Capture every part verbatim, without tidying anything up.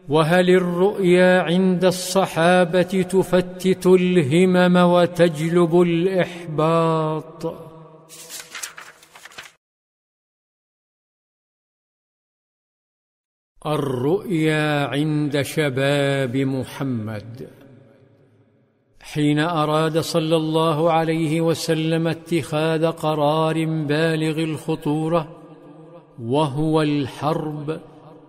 وهل الرؤيا عند الصحابة تفتت الهمم وتجلب الإحباط؟ الرؤيا عند شباب محمد. حين أراد صلى الله عليه وسلم اتخاذ قرار بالغ الخطورة وهو الحرب،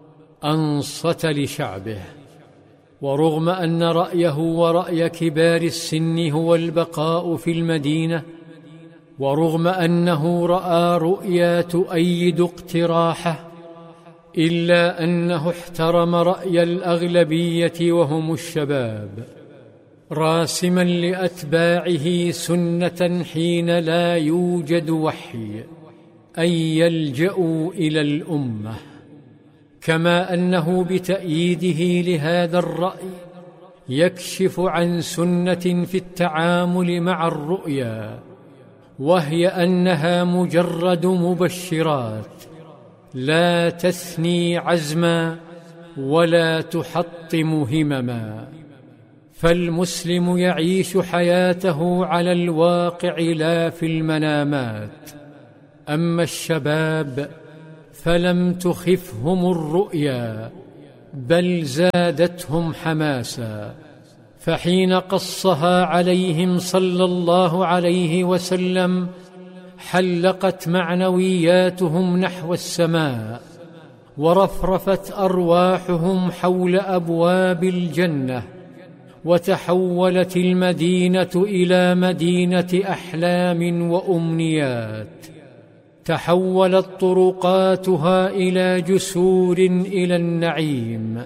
أنصت لشعبه، ورغم أن رأيه ورأي كبار السن هو البقاء في المدينة، ورغم أنه رأى رؤيا تؤيد اقتراحه، إلا أنه احترم رأي الأغلبية وهم الشباب، راسما لأتباعه سنة حين لا يوجد وحي أن يلجأوا إلى الأمة، كما أنه بتأييده لهذا الرأي يكشف عن سنة في التعامل مع الرؤيا، وهي أنها مجرد مبشرات لا تثني عزما ولا تحطم همما. فالمسلم يعيش حياته على الواقع لا في المنامات. أما الشباب فلم تخفهم الرؤيا بل زادتهم حماسا، فحين قصها عليهم صلى الله عليه وسلم حلقت معنوياتهم نحو السماء، ورفرفت أرواحهم حول أبواب الجنة، وتحولت المدينة إلى مدينة أحلام وأمنيات، تحولت طرقاتها إلى جسور إلى النعيم.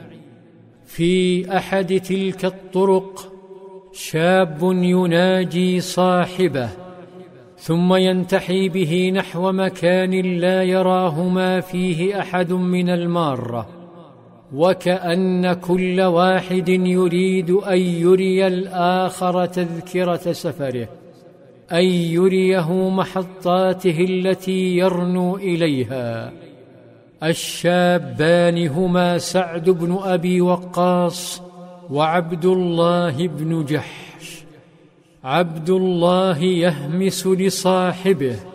في أحد تلك الطرق شاب يناجي صاحبه، ثم ينتحي به نحو مكان لا يراه ما فيه أحد من المارة، وكأن كل واحد يريد أن يري الآخر تذكرة سفره، أن يريه محطاته التي يرنو إليها. الشابان هما سعد بن أبي وقاص وعبد الله بن جحش. عبد الله يهمس لصاحبه: